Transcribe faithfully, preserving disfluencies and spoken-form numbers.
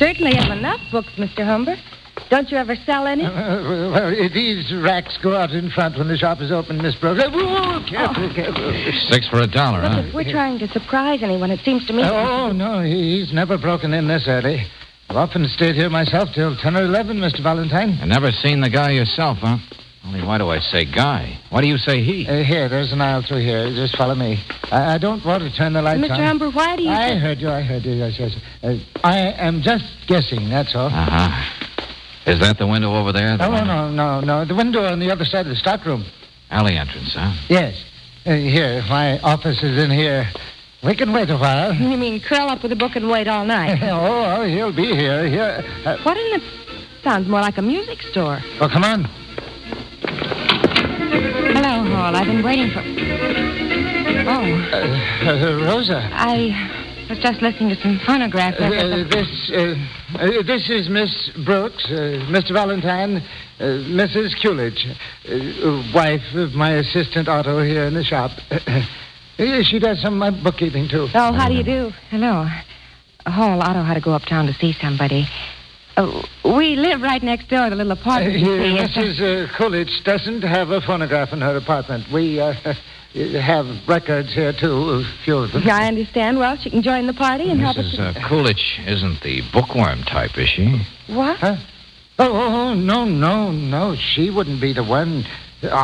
certainly have enough books, Mister Humber. Don't you ever sell any? Uh, well, these racks go out in front when the shop is open, Miss Brooks. Uh, whoa, careful, Oh. careful. Six for a dollar, Look, huh? if we're trying to surprise anyone, it seems to me... Oh, no, he's never broken in this early. I've often stayed here myself till ten or eleven, Mister Valentine. You never seen the guy yourself, huh? Only why do I say guy? Why do you say he? Uh, here, there's an aisle through here. Just follow me. I, I don't want to turn the lights Mister on. Humber, why do you... I heard you, I heard you, yes, yes. Uh, I am just guessing, that's all. Uh-huh. Is that the window over there? The Oh, one- no, no, no. The window on the other side of the stockroom. Alley entrance, huh? Yes. Uh, here, my office is in here. We can wait a while. You mean curl up with a book and wait all night? oh, he'll be here. Here. Uh, What in the... Sounds more like a music store. well, come on. Hello, Hall. I've been waiting for... Oh, Uh, uh, Rosa. I was just listening to some phonograph Uh, records. uh, of- this, uh, uh, this is Miss Brooks, uh, Mister Valentine, uh, Missus Coolidge, uh, wife of my assistant Otto here in the shop. Uh, she does some of my bookkeeping, too. Oh, how do you do? Hello. Hall, Otto had to go uptown to see somebody. Oh, we live right next door, the little Uh, apartment. you see. here, It's a- Missus Uh, Coolidge doesn't have a phonograph in her apartment. We uh, have records here, too, a few of them. I understand. Well, she can join the party and help us. Missus Uh, Coolidge isn't the bookworm type, is she? What? Huh? Oh, oh, oh, no, no, no. She wouldn't be the one.